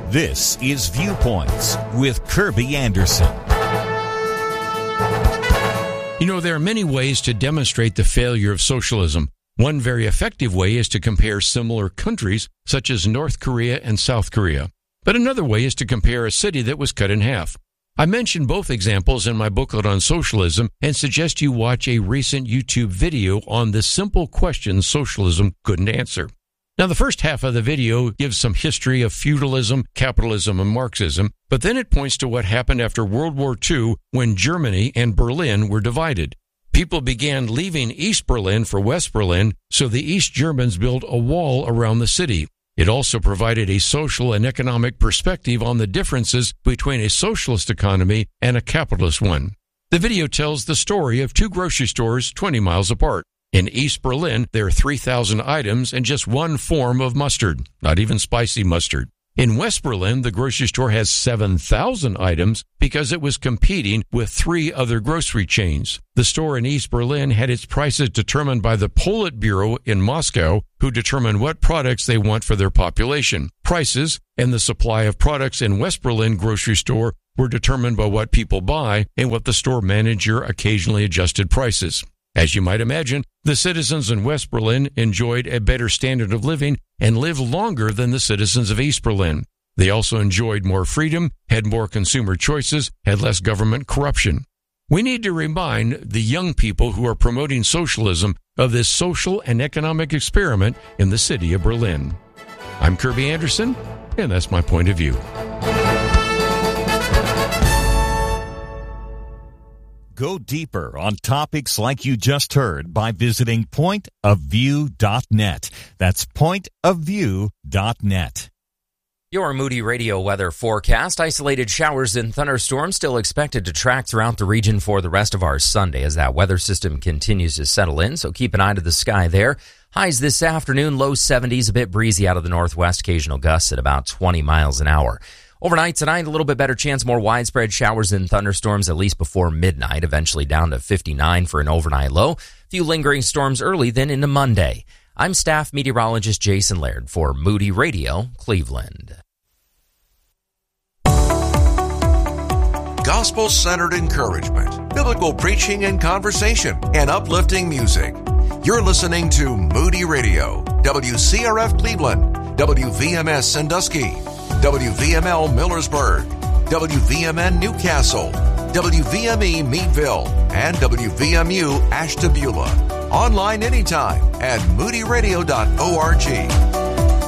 This is Viewpoints with Kirby Anderson. You know, there are many ways to demonstrate the failure of socialism. One very effective way is to compare similar countries, such as North Korea and South Korea. But another way is to compare a city that was cut in half. I mentioned both examples in my booklet on socialism and suggest you watch a recent YouTube video on the simple questions socialism couldn't answer. Now, the first half of the video gives some history of feudalism, capitalism, and Marxism, but then it points to what happened after World War II when Germany and Berlin were divided. People began leaving East Berlin for West Berlin, so the East Germans built a wall around the city. It also provided a social and economic perspective on the differences between a socialist economy and a capitalist one. The video tells the story of two grocery stores 20 miles apart. In East Berlin, there are 3,000 items and just one form of mustard, not even spicy mustard. In West Berlin, the grocery store has 7,000 items because it was competing with 3 other grocery chains. The store in East Berlin had its prices determined by the Politburo in Moscow, who determine what products they want for their population. Prices and the supply of products in West Berlin grocery store were determined by what people buy and what the store manager occasionally adjusted prices. As you might imagine, the citizens in West Berlin enjoyed a better standard of living and lived longer than the citizens of East Berlin. They also enjoyed more freedom, had more consumer choices, had less government corruption. We need to remind the young people who are promoting socialism of this social and economic experiment in the city of Berlin. I'm Kirby Anderson, and that's my point of view. Go deeper on topics like you just heard by visiting pointofview.net. That's pointofview.net. Your Moody Radio weather forecast. Isolated showers and thunderstorms still expected to track throughout the region for the rest of our Sunday as that weather system continues to settle in, so keep an eye to the sky there. Highs this afternoon, low 70s, a bit breezy out of the northwest, occasional gusts at about 20 miles an hour. Overnight tonight, a little bit better chance, more widespread showers and thunderstorms at least before midnight, eventually down to 59 for an overnight low. A few lingering storms early, then into Monday. I'm staff meteorologist Jason Laird for Moody Radio, Cleveland. Gospel-centered encouragement, biblical preaching and conversation, and uplifting music. You're listening to Moody Radio, WCRF Cleveland, WVMS Sandusky, WVML Millersburg, WVMN Newcastle, WVME Meadville, and WVMU Ashtabula. Online anytime at moodyradio.org.